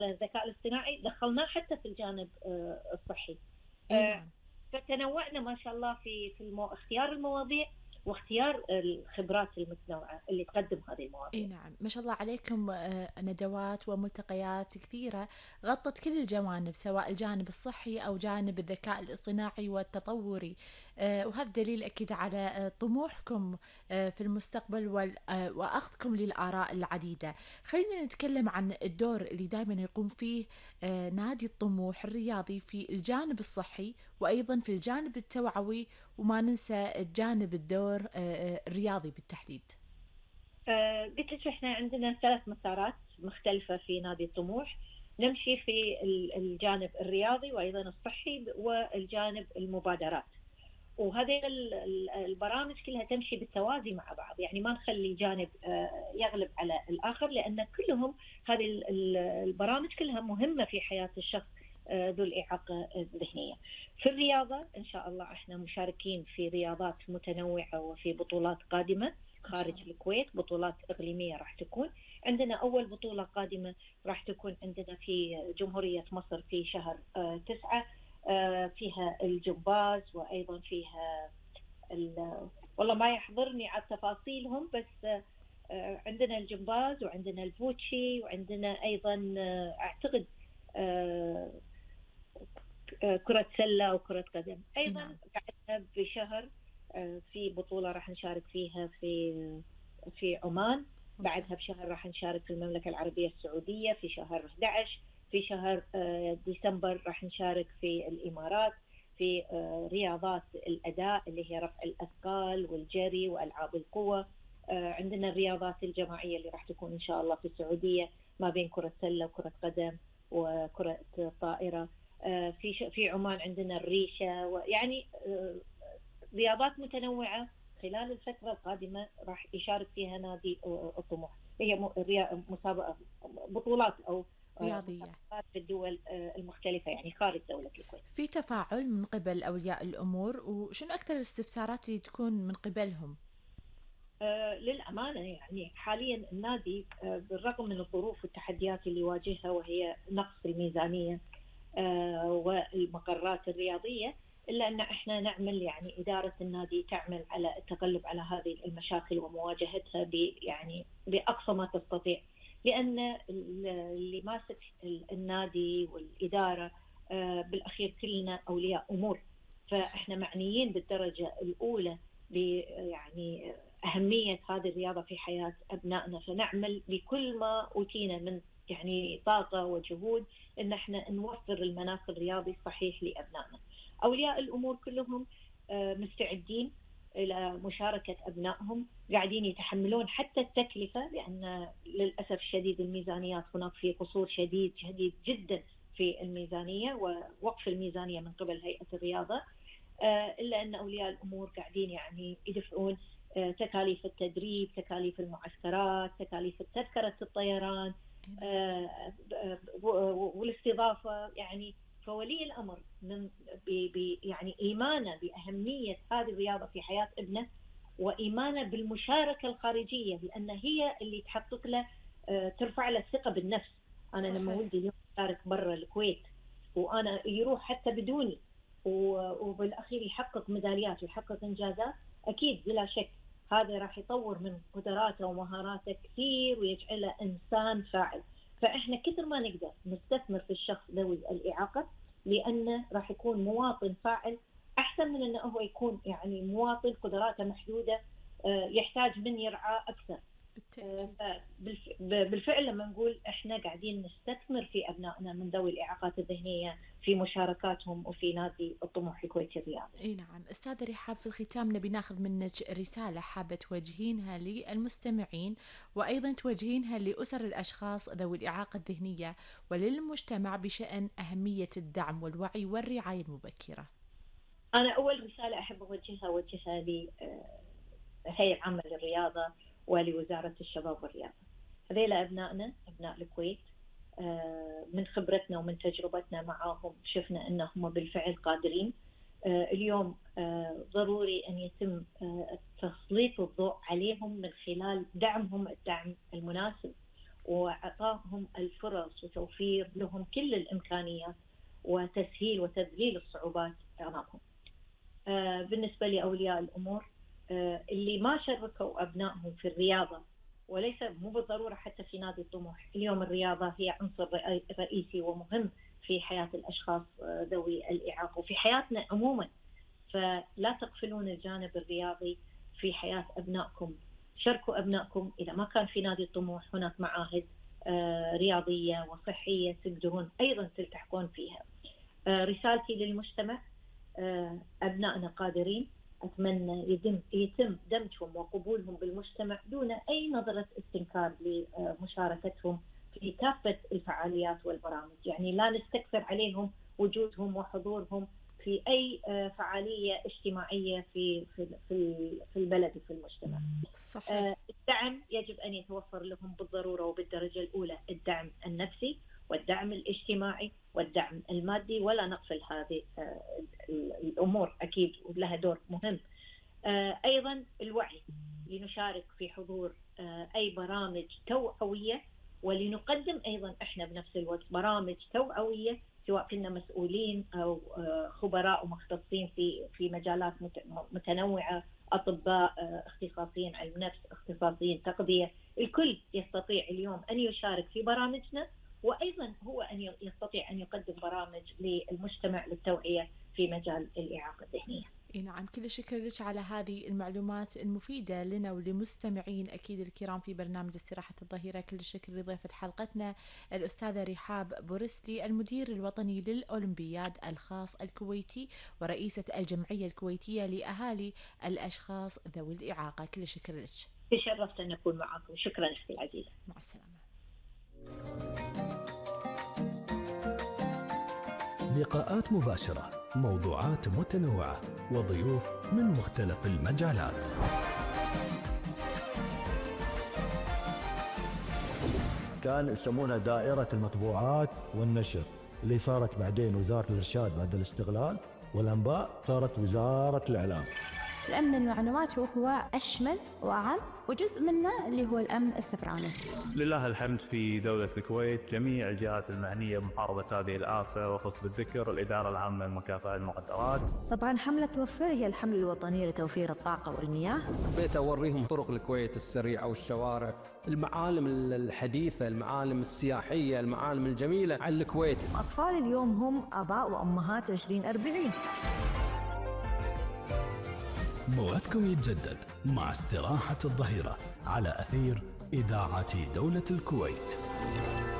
الذكاء الاصطناعي دخلناه حتى في الجانب الصحي. اي نعم. فتنوعنا ما شاء الله في اختيار المواضيع واختيار الخبرات المتنوعة اللي تقدم هذه اي المواضيع. نعم، ما شاء الله عليكم. ندوات وملتقيات كثيرة غطت كل الجوانب، سواء الجانب الصحي أو جانب الذكاء الاصطناعي والتطوري. وهذا دليل أكيد على طموحكم في المستقبل وأخذكم للآراء العديدة. خلينا نتكلم عن الدور اللي دائما يقوم فيه نادي الطموح الرياضي في الجانب الصحي وأيضا في الجانب التوعوي، وما ننسى الجانب الدور الرياضي بالتحديد. قلت لك احنا عندنا 3 مسارات مختلفة في نادي الطموح. نمشي في الجانب الرياضي وأيضا الصحي والجانب المبادرات، وهذه البرامج كلها تمشي بالتوازي مع بعض، يعني ما نخلي جانب يغلب على الآخر، لأن كلهم هذه البرامج كلها مهمة في حياة الشخص ذو الإعاقة الذهنية. في الرياضة إن شاء الله احنا مشاركين في رياضات متنوعة وفي بطولات قادمة خارج الكويت، بطولات إقليمية راح تكون عندنا. أول بطولة قادمة راح تكون عندنا في جمهورية مصر في شهر 9، فيها الجمباز وأيضا فيها والله ما يحضرني على تفاصيلهم، بس عندنا الجمباز وعندنا الفوتشي وعندنا أيضا أعتقد كرة سلة وكرة قدم أيضا. نعم. بعدها بشهر في بطولة راح نشارك فيها في عمان. بعدها بشهر راح نشارك في المملكة العربية السعودية في شهر 11. في شهر ديسمبر راح نشارك في الإمارات في رياضات الأداء اللي هي رفع الأثقال والجري وألعاب القوة. عندنا الرياضات الجماعية اللي راح تكون إن شاء الله في السعودية ما بين كرة سلة وكرة قدم وكرة طائرة. في عمان عندنا الريشة، ويعني رياضات متنوعة خلال الفترة القادمة راح يشارك فيها نادي الطموح. هي مسابقة بطولات أو رياضية. مسابقات في الدول المختلفة، يعني خارج دولة الكويت. في تفاعل من قبل أولياء الأمور، وشنو أكثر الاستفسارات اللي تكون من قبلهم؟ للأمانة يعني حاليا النادي بالرغم من الظروف والتحديات اللي يواجهها وهي نقص الميزانية والمقرات الرياضية، إلا أن إحنا نعمل، يعني إدارة النادي تعمل على التغلب على هذه المشاكل ومواجهتها يعني بأقصى ما تستطيع، لأن اللي ماسك النادي والإدارة بالأخير كلنا أولياء أمور، فإحنا معنيين بالدرجة الأولى يعني أهمية هذه الرياضة في حياة أبنائنا، فنعمل بكل ما أوتينا من يعني طاقة وجهود إن احنا نوفر المناخ الرياضي الصحيح لأبنائنا. أولياء الأمور كلهم مستعدين إلى مشاركة أبنائهم، قاعدين يتحملون حتى التكلفة، لأن للأسف الشديد الميزانيات هناك في قصور شديد شديد جدا في الميزانية ووقف الميزانية من قبل هيئة الرياضة. إلا أن أولياء الأمور قاعدين يعني يدفعون تكاليف التدريب، تكاليف المعسكرات، تكاليف تذكرة الطيران والاستضافة. يعني فولي الأمر من يعني إيمانه بأهمية هذه الرياضة في حياة ابنه وإيمانه بالمشاركة الخارجية، لأن هي اللي تحقق له ترفع له الثقة بالنفس. أنا صحيح. لما ولدي اليوم يشارك برا الكويت وأنا يروح حتى بدوني وبالأخير يحقق ميداليات ويحقق إنجازات، أكيد بلا شك هذا راح يطور من قدراته ومهاراته كثير ويجعله إنسان فاعل. فإحنا كثر ما نقدر نستثمر في الشخص ذوي الإعاقة، لأنه راح يكون مواطن فاعل أحسن من أنه هو يكون يعني مواطن قدراته محدودة يحتاج من يرعى أكثر. بالفعل لما نقول احنا قاعدين نستثمر في ابنائنا من ذوي الاعاقات الذهنيه في مشاركاتهم وفي نادي الطموح الكويتي الرياضي. اي نعم. استاذة رحاب، في الختام نبي ناخذ منك رسالة حابة توجهينها للمستمعين وايضا توجهينها لاسر الاشخاص ذوي الاعاقة الذهنية وللمجتمع بشأن اهمية الدعم والوعي والرعاية المبكرة. انا اول رسالة احب اوجهها للهيئة العامة للرياضة ولوزارة الشباب والرياضة. هذيل أبنائنا، أبناء الكويت، من خبرتنا ومن تجربتنا معهم شفنا أنهم بالفعل قادرين. اليوم ضروري أن يتم تسليط الضوء عليهم من خلال دعمهم الدعم المناسب وإعطائهم الفرص وتوفير لهم كل الإمكانيات وتسهيل وتذليل الصعوبات أمامهم. بالنسبة لأولياء الأمور اللي ما شاركوا أبنائهم في الرياضة، وليس مو بالضرورة حتى في نادي الطموح، اليوم الرياضة هي عنصر رئيسي ومهم في حياة الأشخاص ذوي الإعاقة وفي حياتنا عموما، فلا تغفلون الجانب الرياضي في حياة أبنائكم. شاركوا أبنائكم، إذا ما كان في نادي الطموح هناك معاهد رياضية وصحية تقدرون أيضا تلتحقون فيها. رسالتي للمجتمع، أبنائنا قادرين، أتمنى يتم دمجهم وقبولهم بالمجتمع دون أي نظرة استنكار لمشاركتهم في كافة الفعاليات والبرامج. يعني لا نستكثر عليهم وجودهم وحضورهم في أي فعالية اجتماعية في البلد وفي المجتمع. صحيح. الدعم يجب أن يتوفر لهم بالضرورة وبالدرجة الأولى، الدعم النفسي والدعم الاجتماعي والدعم المادي، ولا نغفل هذه الأمور أكيد ولها دور مهم. أيضا الوعي، لنشارك في حضور أي برامج توعوية، ولنقدم أيضا إحنا بنفس الوقت برامج توعوية، سواء كنا مسؤولين أو خبراء ومختصين في مجالات متنوعة، أطباء، اختصاصيين علم نفس، اختصاصيين تغذية، الكل يستطيع اليوم أن يشارك في برامجنا، وأيضا هو أن يستطيع أن يقدم برامج للمجتمع للتوعية في مجال الإعاقة الذهنية. نعم، كل الشكر لك على هذه المعلومات المفيدة لنا ولمستمعين أكيد الكرام في برنامج استراحة الظهيرة. كل الشكر لضيفة حلقتنا الأستاذة رحاب بورسلي، المدير الوطني للأولمبياد الخاص الكويتي ورئيسة الجمعية الكويتية لأهالي الأشخاص ذوي الإعاقة. كل الشكر لك. تشرفت أن أكون معكم. شكرا أختي العزيزة. مع السلامة. لقاءات مباشرة، موضوعات متنوعة، وضيوف من مختلف المجالات. كان يسمونها دائرة المطبوعات والنشر، اللي صارت بعدين وزارة الإرشاد بعد الاستقلال، والأنباء صارت وزارة الإعلام. الأمن المعلومات هو أشمل وأعم، وجزء منه اللي هو الأمن السبراني. لله الحمد في دولة الكويت جميع الجهات المعنية بمحاربة هذه الآفة، وخص بالذكر الإدارة العامة لمكافحة المخدرات. طبعا حملة توفر هي الحملة الوطنية لتوفير الطاقة والمياه. حبيت أوريهم طرق الكويت السريعة والشوارع، المعالم الحديثة، المعالم السياحية، المعالم الجميلة على الكويت. أطفال اليوم هم آباء وأمهات 2040. موعدكم يتجدد مع استراحة الظهيرة على أثير إذاعة دولة الكويت.